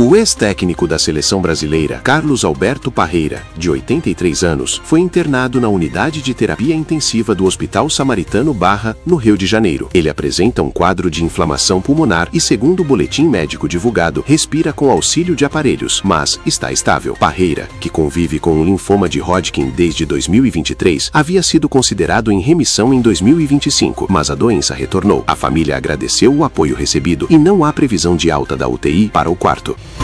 O ex-técnico da seleção brasileira, Carlos Alberto Parreira, de 83 anos, foi internado na unidade de terapia intensiva do Hospital Samaritano Barra, no Rio de Janeiro. Ele apresenta um quadro de inflamação pulmonar e, segundo o boletim médico divulgado, respira com auxílio de aparelhos, mas está estável. Parreira, que convive com um linfoma de Hodgkin desde 2023, havia sido considerado em remissão em 2025, mas a doença retornou. A família agradeceu o apoio recebido e não há previsão de alta da UTI para o quarto.